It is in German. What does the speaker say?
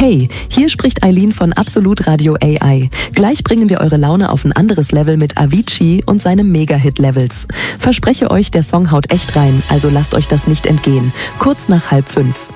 Hey, hier spricht Eileen von Absolut Radio AI. Gleich bringen wir eure Laune auf ein anderes Level mit Avicii und seinem Mega-Hit-Levels. Verspreche euch, der Song haut echt rein, also lasst euch das nicht entgehen. Kurz nach 4:30.